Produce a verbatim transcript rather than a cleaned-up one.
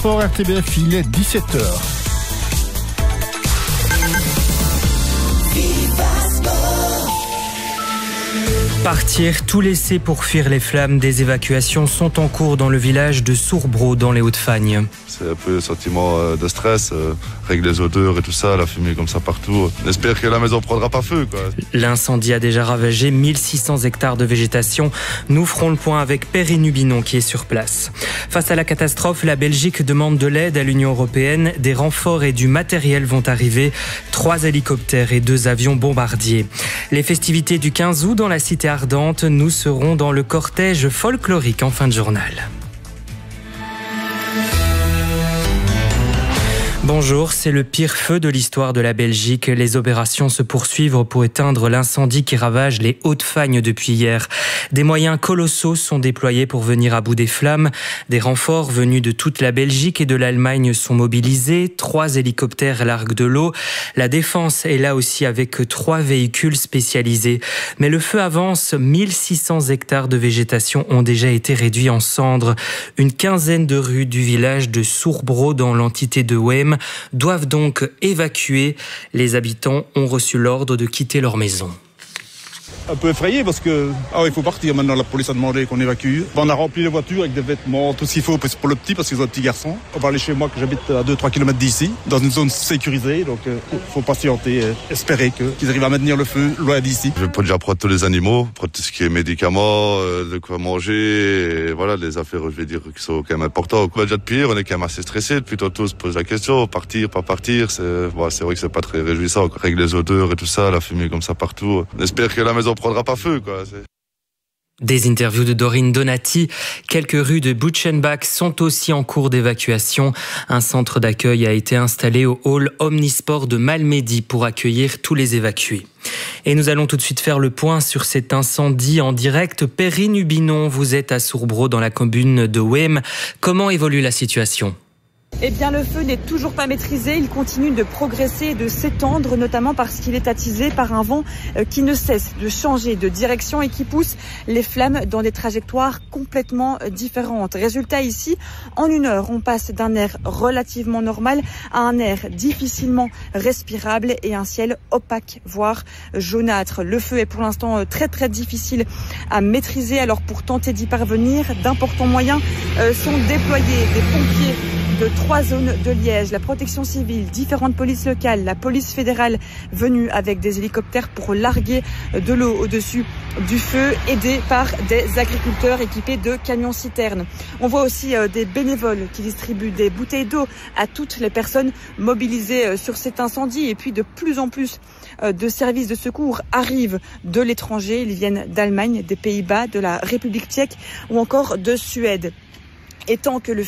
Sport R T B F, il est dix-sept heures. Partir, tout laisser pour fuir les flammes. Des évacuations sont en cours dans le village de Sourbro, dans les Hauts-de-Fagne. C'est un peu le sentiment de stress, euh, règle les odeurs et tout ça, la fumée comme ça partout. On espère que la maison ne prendra pas feu, quoi. L'incendie a déjà ravagé mille six cents hectares de végétation. Nous ferons le point avec Perry Nubinon qui est sur place. Face à la catastrophe, la Belgique demande de l'aide à l'Union européenne. Des renforts et du matériel vont arriver. Trois hélicoptères et deux avions bombardiers. Les festivités du quinze août dans la cité ardente. Nous serons dans le cortège folklorique en fin de journal. Bonjour, c'est le pire feu de l'histoire de la Belgique. Les opérations se poursuivent pour éteindre l'incendie qui ravage les Hauts-de-Fagne depuis hier. Des moyens colossaux sont déployés pour venir à bout des flammes. Des renforts venus de toute la Belgique et de l'Allemagne sont mobilisés. Trois hélicoptères larguent de l'eau. La défense est là aussi avec trois véhicules spécialisés. Mais le feu avance. mille six cents hectares de végétation ont déjà été réduits en cendres. Une quinzaine de rues du village de Sourbro dans l'entité de Weem doivent donc évacuer. Les habitants ont reçu l'ordre de quitter leur maison. Un peu effrayé parce que ah, il faut partir maintenant, la police a demandé qu'on évacue. On a rempli les voitures avec des vêtements, tout ce qu'il faut pour le petit parce qu'ils ont un petit garçon. On va aller chez moi que j'habite à deux trois kilomètres d'ici, dans une zone sécurisée, donc il euh, faut patienter, euh, espérer que, qu'ils arrivent à maintenir le feu loin d'ici. Je peux déjà prendre tous les animaux, prendre tout ce qui est médicaments, euh, de quoi manger, et voilà, les affaires, je vais dire, qui sont quand même importantes. Déjà depuis hier, on est quand même assez stressé, depuis tantôt on se pose la question, partir, pas partir, c'est, bon, c'est vrai que c'est pas très réjouissant, règle les odeurs et tout ça, la fumée comme ça partout. On espère que la maison prendra pas feu, quoi. C'est... Des interviews de Dorine Donati. Quelques rues de Butchenbach sont aussi en cours d'évacuation. Un centre d'accueil a été installé au hall Omnisport de Malmedy pour accueillir tous les évacués. Et nous allons tout de suite faire le point sur cet incendie en direct. Perry Nubinon, vous êtes à Sourbro dans la commune de Weem. Comment évolue la situation ? Eh bien, le feu n'est toujours pas maîtrisé. Il continue de progresser et de s'étendre, notamment parce qu'il est attisé par un vent qui ne cesse de changer de direction et qui pousse les flammes dans des trajectoires complètement différentes. Résultat ici, en une heure, on passe d'un air relativement normal à un air difficilement respirable et un ciel opaque, voire jaunâtre. Le feu est pour l'instant très très difficile à maîtriser. Alors pour tenter d'y parvenir, d'importants moyens sont déployés. Des pompiers de trois zones de Liège, la protection civile, différentes polices locales, la police fédérale venue avec des hélicoptères pour larguer de l'eau au-dessus du feu, aidés par des agriculteurs équipés de camions-citernes. On voit aussi euh, des bénévoles qui distribuent des bouteilles d'eau à toutes les personnes mobilisées euh, sur cet incendie. Et puis de plus en plus euh, de services de secours arrivent de l'étranger. Ils viennent d'Allemagne, des Pays-Bas, de la République tchèque ou encore de Suède. Et tant que le